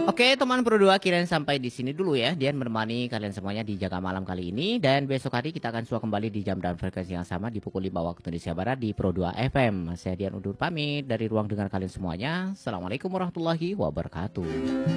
Oke, teman Pro 2 kirain sampai di sini dulu ya. Dian menemani kalian semuanya di Jaga Malam kali ini dan besok hari kita akan suah kembali di jam dan frekuensi yang sama di pukul 5 waktu Indonesia Barat di Pro 2 FM. Saya Dian undur pamit dari ruang dengar kalian semuanya. Assalamualaikum warahmatullahi wabarakatuh.